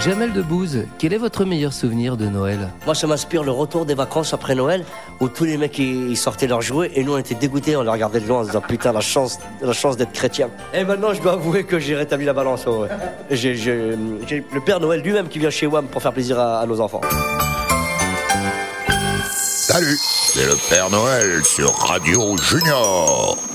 Jamel Debbouze, quel est votre meilleur souvenir de Noël ? Moi, ça m'inspire le retour des vacances après Noël, où tous les mecs ils sortaient leurs jouets et nous on était dégoûtés, on les regardait de loin en se disant putain la chance d'être chrétien. Et maintenant je dois avouer que j'ai rétabli la balance. Ouais. J'ai le Père Noël lui-même qui vient chez WAM pour faire plaisir à nos enfants. Salut, c'est le Père Noël sur Radio Junior.